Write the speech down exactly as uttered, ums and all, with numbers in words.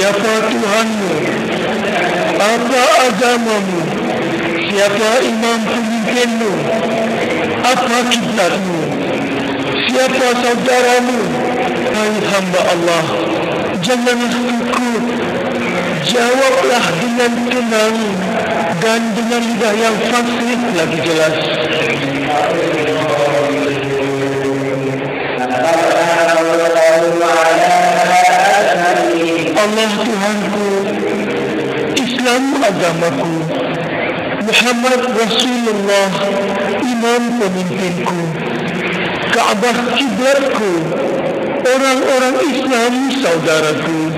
siapa Tuhanmu, apa agamamu, siapa imam pemimpinmu, apa kiblatmu, siapa saudaramu. Hai hamba Allah, janganlah takut, jawablah dengan tenang dan dengan lidah yang fasih lagi jelas. Allah Tuhanku, Islam agamaku, Muhammad Rasulullah imam pemimpinku, Kaabah kiblatku, orang-orang Islam saudaraku.